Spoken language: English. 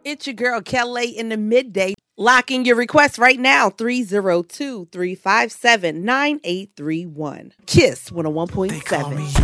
It's your girl Kelly in the midday. Lock in your request right now, 302-357-9831. Kiss 101.7.